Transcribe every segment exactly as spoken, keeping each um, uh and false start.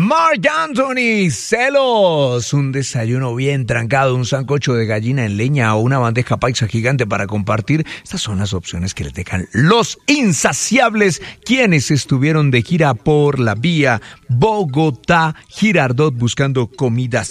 Marc Anthony, celos, un desayuno bien trancado, un sancocho de gallina en leña o una bandeja paisa gigante para compartir. Estas son las opciones que les dejan los insaciables, quienes estuvieron de gira por la vía Bogotá, Girardot, buscando comida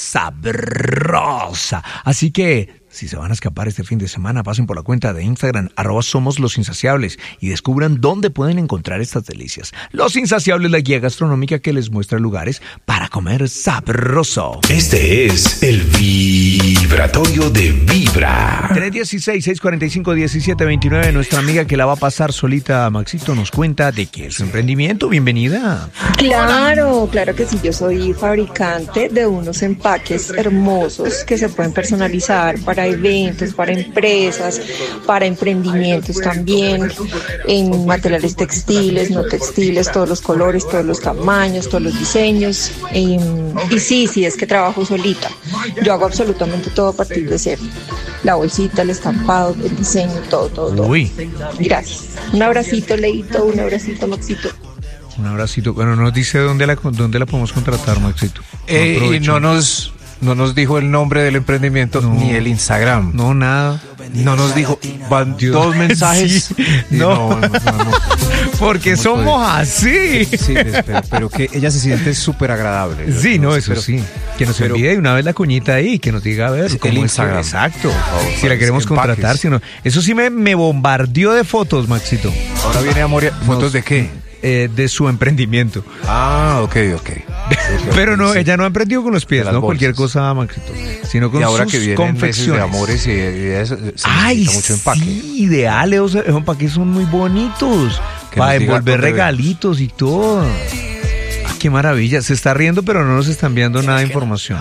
sabrosa. Así que, si se van a escapar este fin de semana, pasen por la cuenta de Instagram, arroba Somos Los Insaciables, y descubran dónde pueden encontrar estas delicias. Los Insaciables, la guía gastronómica que les muestra lugares para comer sabroso. Este es el vibratorio de Vibra. tres dieciséis, seiscientos cuarenta y cinco, diecisiete veintinueve, nuestra amiga que la va a pasar solita, Maxito, nos cuenta de qué es su emprendimiento. Bienvenida. Claro, claro que sí, yo soy fabricante de unos empaques hermosos que se pueden personalizar para eventos, para empresas, para emprendimientos también, en materiales textiles, no textiles, todos los colores, todos los tamaños, todos los diseños. Eh, y sí, sí, es que trabajo solita. Yo hago absolutamente todo a partir de cero. La bolsita, el estampado, el diseño, todo, todo, todo. Uy. Gracias. Un abracito, Leito, un abracito, Maxito. Un abracito. Bueno, nos dice dónde la, dónde la podemos contratar, Maxito. Eh, y no nos... No nos dijo el nombre del emprendimiento, no, ni el Instagram. No, nada. No nos dijo, van Dios. Dos mensajes. Sí. No. No, no, no, no. Porque no somos puede. Así. Sí, pero, pero que ella se siente súper agradable. Sí, no, no eso pero, sí. Que nos pero, envíe de una vez la cuñita ahí, que nos diga, a ver, el Instagram. Es que, exacto. Favor, si la queremos contratar, si no. Eso sí me, me bombardeó de fotos, Maxito. Ahora viene Amoria. ¿Fotos no, de qué? Eh, de su emprendimiento. Ah, ok, ok. Pero no, ella no ha emprendido con los pies, no bolsas. Cualquier cosa, Maxito, sino con y ahora sus que confecciones. De amores y, y eso, se Ay, mucho empaque. Sí, ideales, esos empaques son muy bonitos para devolver regalitos y todo. Ah, qué maravilla, se está riendo, pero no nos está enviando nada de información.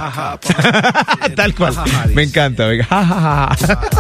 Tal cual, me encanta, venga.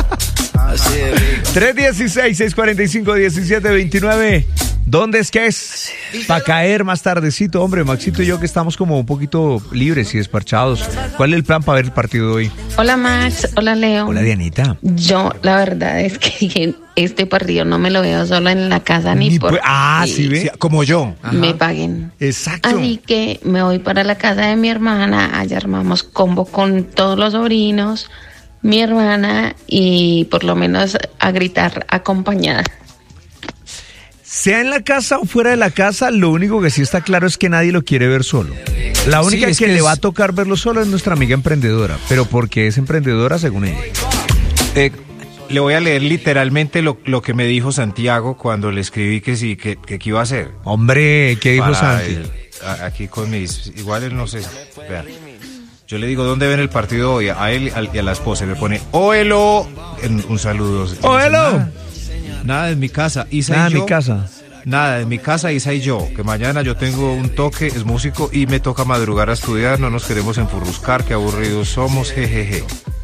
tres dieciséis, seiscientos cuarenta y cinco, diecisiete veintinueve. ¿Dónde es que es? Para caer más tardecito, hombre, Maxito y yo que estamos como un poquito libres y desparchados. ¿Cuál es el plan para ver el partido de hoy? Hola Max, hola Leo. Hola Dianita. Yo la verdad es que este partido no me lo veo solo en la casa ni, ni por... Pues, ah, sí, ve. Sí, como yo. Me Ajá. paguen. Exacto. Así que me voy para la casa de mi hermana, allá armamos combo con todos los sobrinos, mi hermana y por lo menos a gritar acompañada. Sea en la casa o fuera de la casa, lo único que sí está claro es que nadie lo quiere ver solo. La única sí, que, que le es... va a tocar verlo solo es nuestra amiga emprendedora, pero porque es emprendedora según ella. Eh, le voy a leer literalmente lo, lo que me dijo Santiago cuando le escribí que sí, que, que, que iba a hacer. Hombre, ¿qué dijo Santi? El, aquí con mis... Igual él no sé... Vean. Yo le digo, ¿dónde ven el partido hoy? A él y a la esposa. Me pone, ¡óelo! Un saludo. ¡óelo! Nada en mi casa, Isa Nada y yo. en mi casa. Nada en mi casa, Isa y yo. Que mañana yo tengo un toque, es músico y me toca madrugar a estudiar. No nos queremos enfurruscar, qué aburridos somos, jejeje.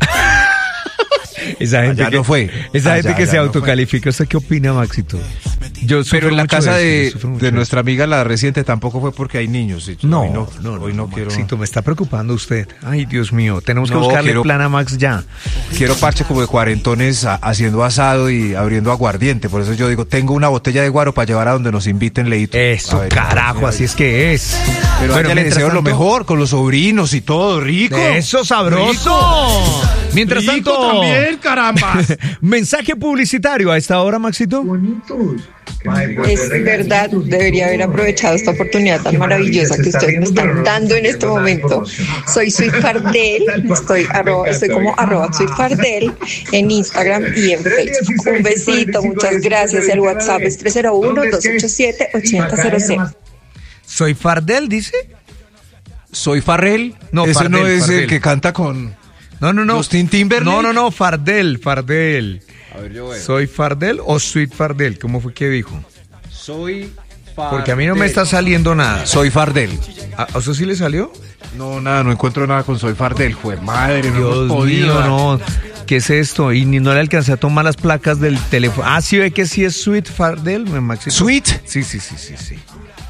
Esa gente Allá que, no fue. Esa Allá, gente que se no autocalifica, ¿usted qué opina, Maxito? Yo Pero en la casa de, de, de nuestra amiga la reciente tampoco fue porque hay niños. No, hoy no, no, hoy no, no quiero. Maxito, me está preocupando usted. Ay, Dios mío, tenemos que no, buscarle quiero, plan a Max ya. Quiero parche como de cuarentones a, haciendo asado y abriendo aguardiente. Por eso yo digo, tengo una botella de guaro para llevar a donde nos inviten, Leito. Eso, ver, carajo, así es que es. Pero bueno, a ella le deseo tanto, lo mejor con los sobrinos y todo, rico. Eso, sabroso. Rico. Mientras rico tanto, también, caramba. Mensaje publicitario a esta hora, Maxito. Bonitos. Es verdad, debería haber aprovechado esta oportunidad tan maravillosa que ustedes me están dando en este momento. Soy Sweet Fardel, estoy, arroba, estoy como arroba Sweet Fardel en Instagram y en Facebook. Un besito, muchas gracias. El WhatsApp es tres cero uno, dos ocho siete, ocho cero cero cero. ¿Soy Fardel, dice? ¿Soy Farrell? No, ese Fardel, no es Fardel. El que canta con... No, no, no. Justin Timberlake. No, no, no, Fardel, Fardel. A ver, yo veo. ¿Soy Fardel o Sweet Fardel? ¿Cómo fue que dijo? Soy Fardel. Porque a mí no me está saliendo nada. Soy Fardel. ¿A eso sí le salió? No, nada, no encuentro nada con Soy Fardel. Jue madre, no Dios hemos podido. mío, no. ¿Qué es esto? Y ni no le alcancé a tomar las placas del teléfono. Ah, sí ve que sí es Sweet Fardel, Maxito. ¿Sweet? Sí, sí, sí, sí, sí.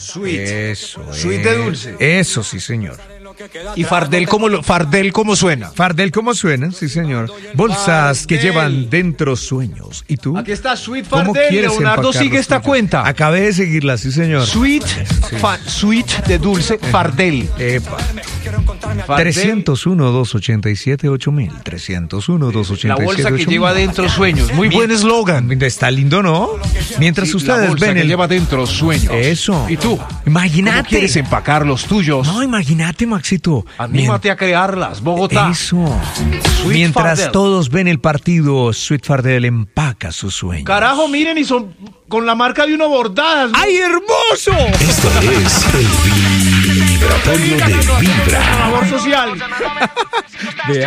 Sweet. Eso. Sweet de dulce. Eso, sí, señor. ¿Y Fardel cómo, lo, Fardel cómo suena? Fardel, ¿cómo suena? Sí, señor. Bolsas que llevan dentro sueños. ¿Y tú? Aquí está Sweet ¿Cómo Fardel. quieres Leonardo empacar sigue los esta tuyos? cuenta. Acabé de seguirla, sí, señor. Sweet, fa- sweet de dulce Fardel. Epa. Fardel. trescientos uno, doscientos ochenta y siete, ocho mil. trescientos uno, doscientos La ochenta y siete, bolsa que ocho mil. lleva dentro sueños. Muy buen eslogan. Está lindo, ¿no? Mientras Sí, la ustedes bolsa ven que el... lleva dentro sueños. Eso. ¿Y tú? Imagínate. ¿Cómo quieres empacar los tuyos? No, imagínate, Maxito. Anímate a crearlas, Bogotá. Eso. Sweet Mientras Fardel. todos ven el partido, Sweet Fardel empaca sus sueños. Carajo, miren, y son con la marca de uno bordadas. ¡Ay, hermoso! Esto es el vibratorio de Vibra. Labor social. Vea.